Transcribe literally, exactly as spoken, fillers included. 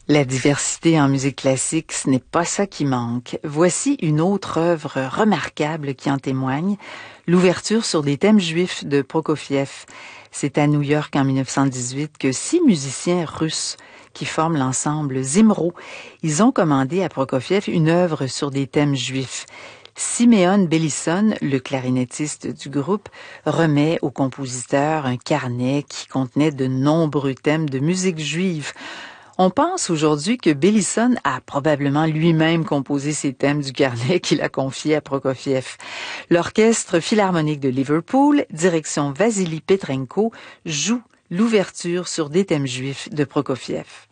La diversité en musique classique, ce n'est pas ça qui manque. Voici une autre œuvre remarquable qui en témoigne, l'ouverture sur des thèmes juifs de Prokofiev. C'est à New York en mille neuf cent dix-huit que six musiciens russes qui forment l'ensemble Zimro, ils ont commandé à Prokofiev une œuvre sur des thèmes juifs. Simeon Bellisson, le clarinettiste du groupe, remet au compositeur un carnet qui contenait de nombreux thèmes de musique juive. On pense aujourd'hui que Bellisson a probablement lui-même composé ces thèmes du carnet qu'il a confié à Prokofiev. L'Orchestre philharmonique de Liverpool, direction Vassili Petrenko, joue l'ouverture sur des thèmes juifs de Prokofiev.